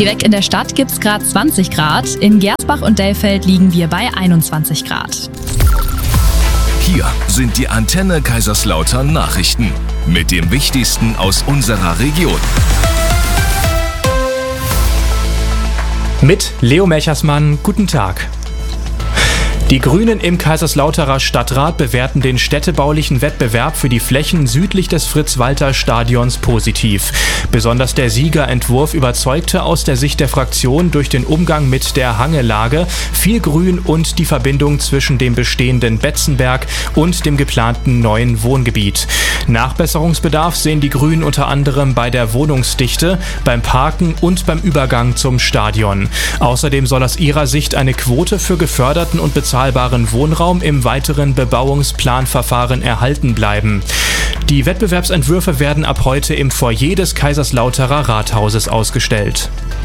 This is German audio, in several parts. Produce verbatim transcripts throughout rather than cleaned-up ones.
Direkt in der Stadt gibt's gerade zwanzig Grad. In Gersbach und Dellfeld liegen wir bei einundzwanzig Grad. Hier sind die Antenne Kaiserslautern Nachrichten mit dem Wichtigsten aus unserer Region. Mit Leo Melchersmann, guten Tag. Die Grünen im Kaiserslauterer Stadtrat bewerten den städtebaulichen Wettbewerb für die Flächen südlich des Fritz-Walter-Stadions positiv. Besonders der Siegerentwurf überzeugte aus der Sicht der Fraktion durch den Umgang mit der Hangelage, viel Grün und die Verbindung zwischen dem bestehenden Betzenberg und dem geplanten neuen Wohngebiet. Nachbesserungsbedarf sehen die Grünen unter anderem bei der Wohnungsdichte, beim Parken und beim Übergang zum Stadion. Außerdem soll aus ihrer Sicht eine Quote für geförderten und bezahlbaren Wohnraum im weiteren Bebauungsplanverfahren erhalten bleiben. Die Wettbewerbsentwürfe werden ab heute im Foyer des Kaiserslauterer Rathauses ausgestellt.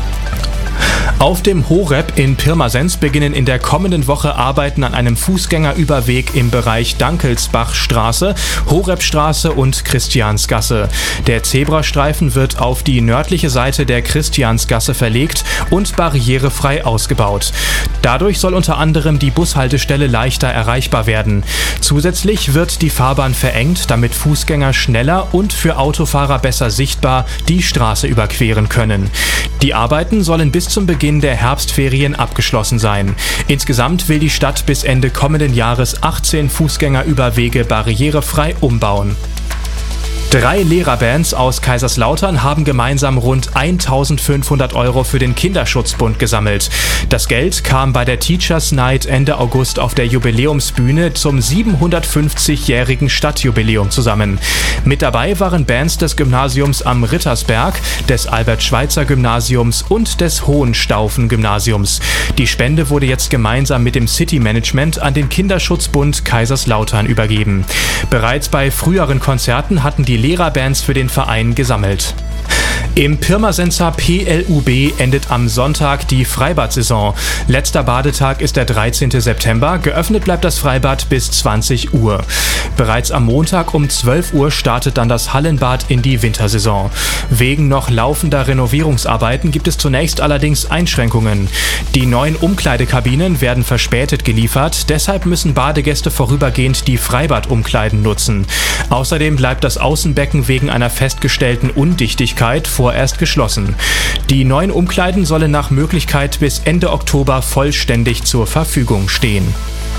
Auf dem Horeb in Pirmasens beginnen in der kommenden Woche Arbeiten an einem Fußgängerüberweg im Bereich Dankelsbachstraße, Horebstraße und Christiansgasse. Der Zebrastreifen wird auf die nördliche Seite der Christiansgasse verlegt und barrierefrei ausgebaut. Dadurch soll unter anderem die Bushaltestelle leichter erreichbar werden. Zusätzlich wird die Fahrbahn verengt, damit Fußgänger schneller und für Autofahrer besser sichtbar die Straße überqueren können. Die Arbeiten sollen bis zum Beginn der Herbstferien abgeschlossen sein. Insgesamt will die Stadt bis Ende kommenden Jahres achtzehn Fußgängerüberwege barrierefrei umbauen. Drei Lehrerbands aus Kaiserslautern haben gemeinsam rund eintausendfünfhundert Euro für den Kinderschutzbund gesammelt. Das Geld kam bei der Teachers Night Ende August auf der Jubiläumsbühne zum siebenhundertfünfzigjährigen Stadtjubiläum zusammen. Mit dabei waren Bands des Gymnasiums am Rittersberg, des Albert-Schweitzer-Gymnasiums und des Hohenstaufen-Gymnasiums. Die Spende wurde jetzt gemeinsam mit dem City-Management an den Kinderschutzbund Kaiserslautern übergeben. Bereits bei früheren Konzerten hatten die Lehrerbands für den Verein gesammelt. Im Pirmasenser P L U B endet am Sonntag die Freibad-Saison. Letzter Badetag ist der dreizehnten September. Geöffnet bleibt das Freibad bis zwanzig Uhr. Bereits am Montag um zwölf Uhr startet dann das Hallenbad in die Wintersaison. Wegen noch laufender Renovierungsarbeiten gibt es zunächst allerdings Einschränkungen. Die neuen Umkleidekabinen werden verspätet geliefert. Deshalb müssen Badegäste vorübergehend die Freibadumkleiden nutzen. Außerdem bleibt das Außenbecken wegen einer festgestellten Undichtigkeit vorerst geschlossen. Die neuen Umkleiden sollen nach Möglichkeit bis Ende Oktober vollständig zur Verfügung stehen.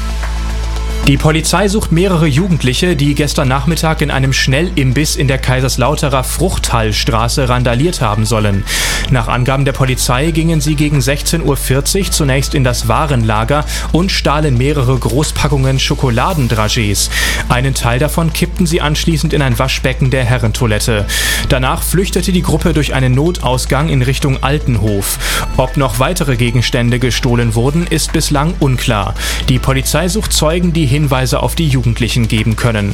Die Polizei sucht mehrere Jugendliche, die gestern Nachmittag in einem Schnellimbiss in der Kaiserslauterer Fruchthallstraße randaliert haben sollen. Nach Angaben der Polizei gingen sie gegen sechzehn Uhr vierzig zunächst in das Warenlager und stahlen mehrere Großpackungen Schokoladendragees. Einen Teil davon kippten sie anschließend in ein Waschbecken der Herrentoilette. Danach flüchtete die Gruppe durch einen Notausgang in Richtung Altenhof. Ob noch weitere Gegenstände gestohlen wurden, ist bislang unklar. Die Polizei sucht Zeugen, die Hinweise auf die Jugendlichen geben können.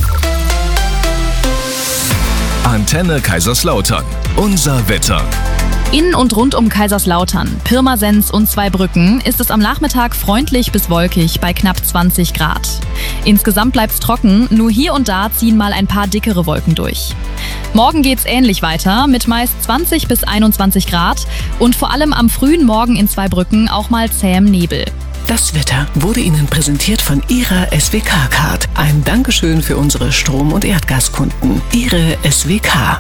Antenne Kaiserslautern. Unser Wetter. In und rund um Kaiserslautern, Pirmasens und Zweibrücken ist es am Nachmittag freundlich bis wolkig bei knapp zwanzig Grad. Insgesamt bleibt's trocken, nur hier und da ziehen mal ein paar dickere Wolken durch. Morgen geht's ähnlich weiter mit meist zwanzig bis einundzwanzig Grad und vor allem am frühen Morgen in Zweibrücken auch mal zähem Nebel. Das Wetter wurde Ihnen präsentiert von Ihrer S W K-Card. Ein Dankeschön für unsere Strom- und Erdgaskunden. Ihre S W K.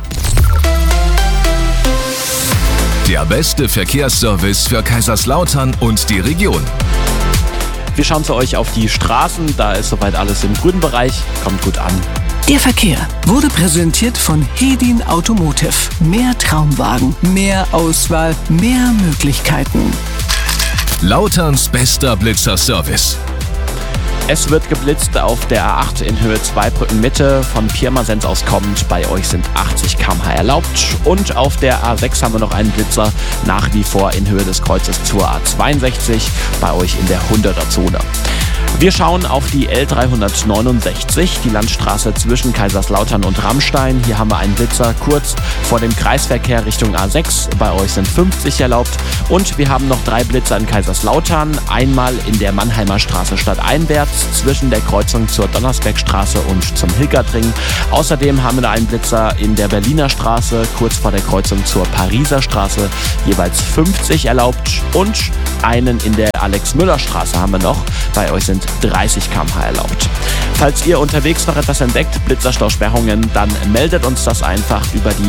Der beste Verkehrsservice für Kaiserslautern und die Region. Wir schauen für euch auf die Straßen. Da ist soweit alles im grünen Bereich. Kommt gut an. Der Verkehr wurde präsentiert von Hedin Automotive. Mehr Traumwagen, mehr Auswahl, mehr Möglichkeiten. Lauterns bester Blitzerservice. Es wird geblitzt auf der A acht in Höhe Zweibrücken Mitte. Von Pirmasens aus kommend. Bei euch sind achtzig Kilometer pro Stunde erlaubt. Und auf der A sechs haben wir noch einen Blitzer. Nach wie vor in Höhe des Kreuzes zur A zweiundsechzig. Bei euch in der hunderter Zone. Wir schauen auf die L dreihundertneunundsechzig, die Landstraße zwischen Kaiserslautern und Rammstein. Hier haben wir einen Blitzer kurz vor dem Kreisverkehr Richtung A sechs. Bei euch sind fünfzig erlaubt. Und wir haben noch drei Blitzer in Kaiserslautern. Einmal in der Mannheimer Straße stadteinwärts zwischen der Kreuzung zur Donnersbergstraße und zum Hilgertring. Außerdem haben wir da einen Blitzer in der Berliner Straße kurz vor der Kreuzung zur Pariser Straße. Jeweils fünfzig erlaubt. Und einen in der Alex-Müller-Straße haben wir noch. Bei euch sind dreißig Kilometer pro Stunde erlaubt. Falls ihr unterwegs noch etwas entdeckt, Blitzerstausperrungen, dann meldet uns das einfach über die